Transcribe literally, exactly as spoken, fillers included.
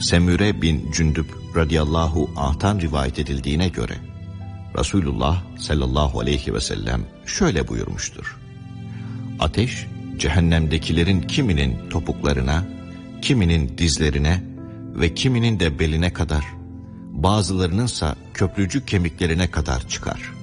Semüre bin Cündüb radıyallahu anh'tan rivayet edildiğine göre Resulullah sallallahu aleyhi ve sellem şöyle buyurmuştur: Ateş cehennemdekilerin kiminin topuklarına, kiminin dizlerine ve kiminin de beline kadar, bazılarınınsa köprücük kemiklerine kadar çıkar.